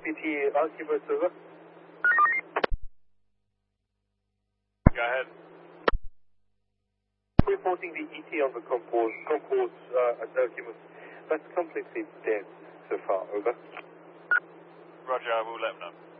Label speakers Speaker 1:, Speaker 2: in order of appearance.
Speaker 1: BT Alcubus, over.
Speaker 2: Go ahead.
Speaker 1: Reporting the ET on the concourse at Alcubus. That's completely dead so far, over.
Speaker 2: Roger, I will let them know.